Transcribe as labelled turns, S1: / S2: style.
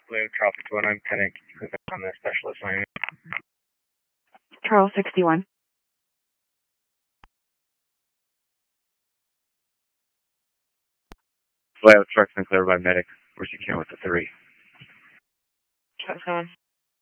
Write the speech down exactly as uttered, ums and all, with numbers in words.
S1: Blue, Charles sixty-one, I'm ten on the special assignment.
S2: Charles sixty-one.
S1: Fly out truck's been cleared by medic. Where's he count with the three?
S2: Truck seven.